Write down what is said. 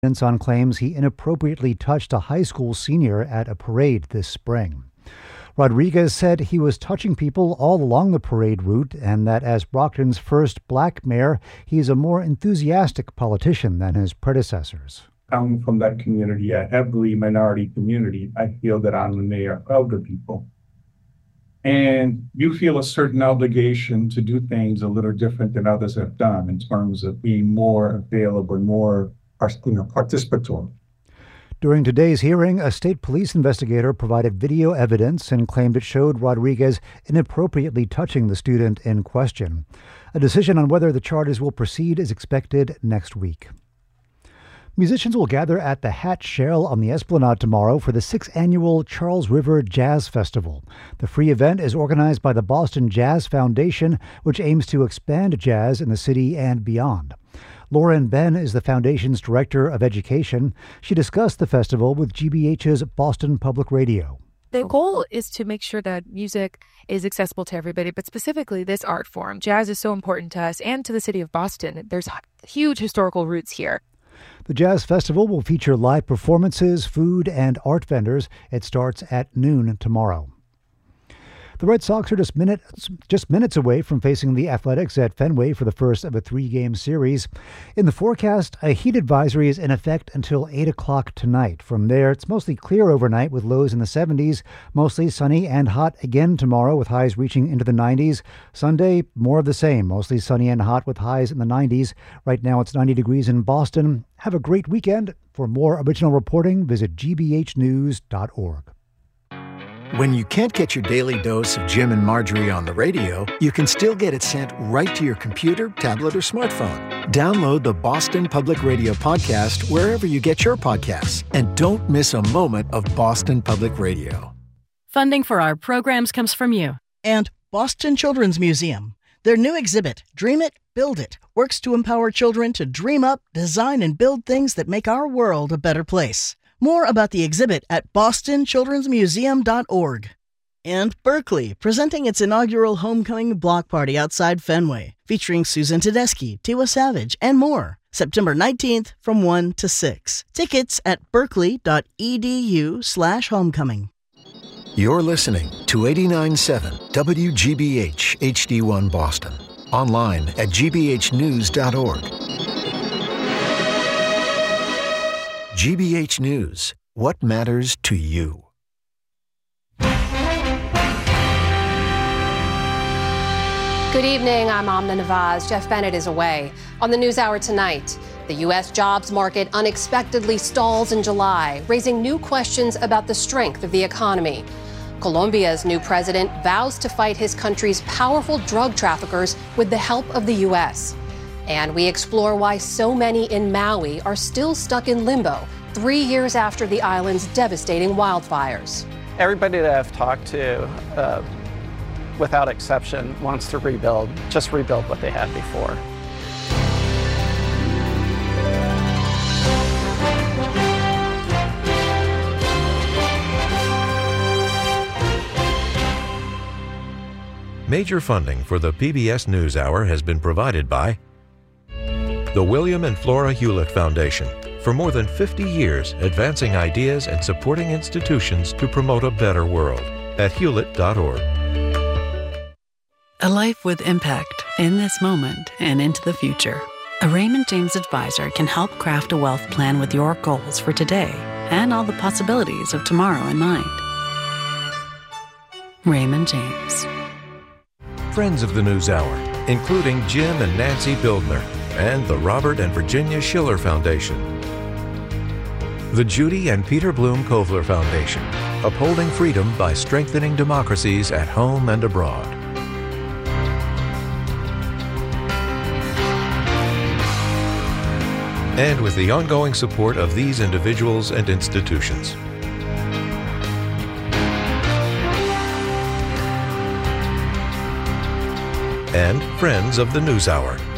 on claims he inappropriately touched a high school senior at a parade this spring. Rodriguez said he was touching people all along the parade route and that as Brockton's first black mayor, he's a more enthusiastic politician than his predecessors. Coming from that community, a heavily minority community, I feel that I'm the mayor of the people. And you feel a certain obligation to do things a little different than others have done in terms of being more available, more participatory. During today's hearing, a state police investigator provided video evidence and claimed it showed Rodriguez inappropriately touching the student in question. A decision on whether the charges will proceed is expected next week. Musicians will gather at the Hat Shell on the Esplanade tomorrow for the 6th annual Charles River Jazz Festival. The free event is organized by the Boston Jazz Foundation, which aims to expand jazz in the city and beyond. Lauren Ben is the foundation's director of education. She discussed the festival with GBH's Boston Public Radio. The goal is to make sure that music is accessible to everybody, but specifically this art form. Jazz is so important to us and to the city of Boston. There's huge historical roots here. The Jazz Festival will feature live performances, food, and art vendors. It starts at noon tomorrow. The Red Sox are just minutes away from facing the Athletics at Fenway for the first of a 3-game series. In the forecast, a heat advisory is in effect until 8 o'clock tonight. From there, it's mostly clear overnight with lows in the 70s, mostly sunny and hot again tomorrow with highs reaching into the 90s. Sunday, more of the same, mostly sunny and hot with highs in the 90s. Right now, it's 90 degrees in Boston. Have a great weekend. For more original reporting, visit gbhnews.org. When you can't get your daily dose of Jim and Marjorie on the radio, you can still get it sent right to your computer, tablet, or smartphone. Download the Boston Public Radio podcast wherever you get your podcasts. And don't miss a moment of Boston Public Radio. Funding for our programs comes from you. And Boston Children's Museum. Their new exhibit, Dream It, Build It, works to empower children to dream up, design, and build things that make our world a better place. More about the exhibit at bostonchildrensmuseum.org. And Berkeley, presenting its inaugural homecoming block party outside Fenway, featuring Susan Tedeschi, Tiwa Savage, and more. September 19th from 1 to 6. Tickets at berkeley.edu/homecoming. You're listening to 89.7 WGBH HD1 Boston. Online at gbhnews.org. GBH News. What matters to you? Good evening. I'm Amna Nawaz. Jeff Bennett is away. On the NewsHour tonight, the U.S. jobs market unexpectedly stalls in July, raising new questions about the strength of the economy. Colombia's new president vows to fight his country's powerful drug traffickers with the help of the U.S. And we explore why so many in Maui are still stuck in limbo 3 years after the island's devastating wildfires. Everybody that I've talked to, without exception, wants to rebuild what they had before. Major funding for the PBS NewsHour has been provided by the William and Flora Hewlett Foundation. For more than 50 years, advancing ideas and supporting institutions to promote a better world at hewlett.org. A life with impact in this moment and into the future. A Raymond James advisor can help craft a wealth plan with your goals for today and all the possibilities of tomorrow in mind. Raymond James. Friends of the NewsHour, including Jim and Nancy Bildner, and the Robert and Virginia Schiller Foundation. The Judy and Peter Bloom Kovler Foundation, upholding freedom by strengthening democracies at home and abroad. And with the ongoing support of these individuals and institutions. And friends of the NewsHour.